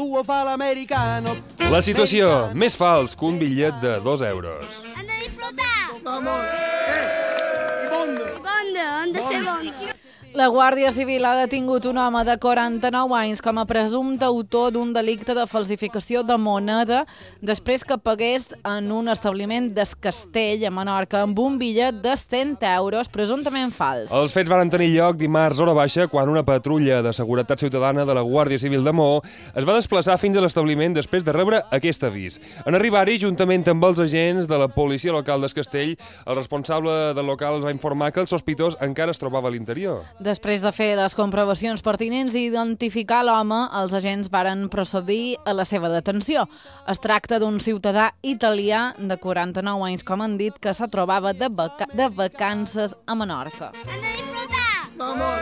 tuo fa l'americano. La situació, més fals que un bitllet de 2 euros. Han de disfrutar! Vamos, i bonda. Bonda, han de ser bonda. La Guàrdia Civil ha detingut un home de 49 anys com a presumpte autor d'un delicte de falsificació de moneda després que pagués en un establiment d'Escastell, a Menorca, amb un bitllet de 100 euros presumptament fals. Els fets van tenir lloc dimarts hora baixa quan una patrulla de seguretat ciutadana de la Guàrdia Civil de Maó es va desplaçar fins a l'establiment després de rebre aquest avís. En arribar-hi, juntament amb els agents de la policia local d'Escastell, el responsable del local els va informar que el sospitós encara es trobava a l'interior. Després de fer les comprovacions pertinents i identificar l'home, els agents varen procedir a la seva detenció. Es tracta d'un ciutadà italià de 49 anys, com han dit, que se trobava de vacances a Menorca. Han de disfrutar! Vamos,